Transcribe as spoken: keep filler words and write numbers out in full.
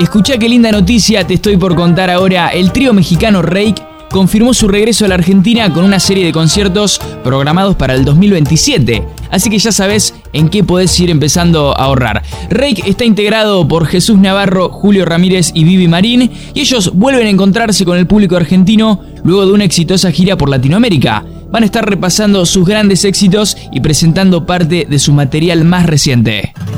Escuchá qué linda noticia te estoy por contar ahora. El trío mexicano Reik confirmó su regreso a la Argentina con una serie de conciertos programados para el dos mil veintisiete. Así que ya sabes en qué podés ir empezando a ahorrar. Reik está integrado por Jesús Navarro, Julio Ramírez y Vivi Marín, y ellos vuelven a encontrarse con el público argentino luego de una exitosa gira por Latinoamérica. Van a estar repasando sus grandes éxitos y presentando parte de su material más reciente.